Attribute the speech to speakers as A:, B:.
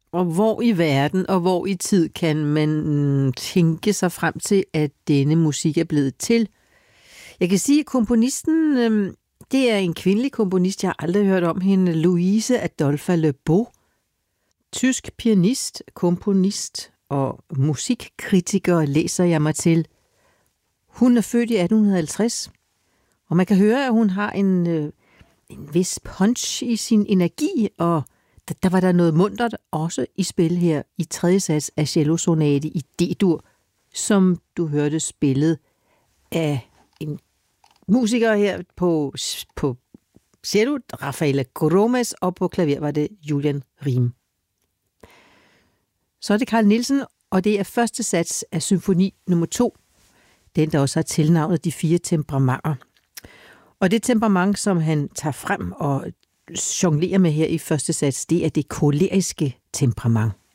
A: Og hvor i verden og hvor i tid kan man tænke sig frem til, at denne musik er blevet til? Jeg kan sige, at komponisten, det er en kvindelig komponist. Jeg har aldrig hørt om hende. Louise Adolphe Lebeau. Tysk pianist, komponist og musikkritiker læser jeg mig til. Hun er født i 1850, og man kan høre, at hun har en vis punch i sin energi, og der var der noget muntert også i spil her i tredje sats af cellosonate i D-dur, som du hørte spillet af en musiker her på cello, Rafaela Gómez, og på klaver var det Julian Riem. Så er det Carl Nielsen, og det er første sats af symfoni nummer 2, den der også har tilnavnet De 4 temperamenter. Og det temperament, som han tager frem og jonglerer med her i første sats, det er det koleriske temperament.